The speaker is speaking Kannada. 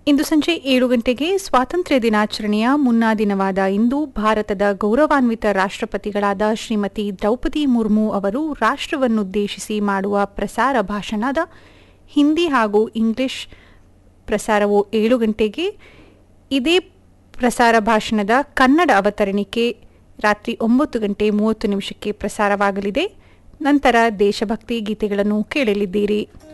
ಇಂದು ಸಂಜೆ 7 ಗಂಟೆಗೆ ಸ್ವಾತಂತ್ರ್ಯ ದಿನಾಚರಣೆಯ ಮುನ್ನಾ ದಿನವಾದ ಇಂದು ಭಾರತದ ಗೌರವಾನ್ವಿತ ರಾಷ್ಟ್ರಪತಿಗಳಾದ ಶ್ರೀಮತಿ ದ್ರೌಪದಿ ಮುರ್ಮು ಅವರು ರಾಷ್ಟ್ರವನ್ನುದ್ದೇಶಿಸಿ ಮಾಡುವ ಪ್ರಸಾರ ಭಾಷಣದ ಹಿಂದಿ ಹಾಗೂ ಇಂಗ್ಲಿಷ್ ಪ್ರಸಾರವು 7 ಗಂಟೆಗೆ. ಇದೇ ಪ್ರಸಾರ ಭಾಷಣದ ಕನ್ನಡ ಅವತರಣಿಕೆ ರಾತ್ರಿ 9:30 ಪ್ರಸಾರವಾಗಲಿದೆ. ನಂತರ ದೇಶಭಕ್ತಿ ಗೀತೆಗಳನ್ನು ಕೇಳಲಿದ್ದೀರಿ.